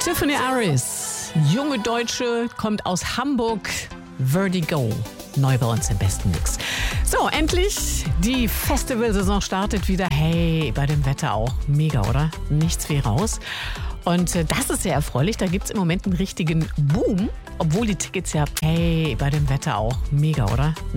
Tiffany Aris, junge Deutsche, kommt aus Hamburg. Vertigo, neu bei uns im besten Mix. So, endlich, die Festivalsaison startet wieder. Hey, bei dem Wetter auch. Mega, oder? Nichts wie raus. Und das ist sehr erfreulich. Da gibt es im Moment einen richtigen Boom. Obwohl die Tickets ja, hey, bei dem Wetter auch. Mega, oder?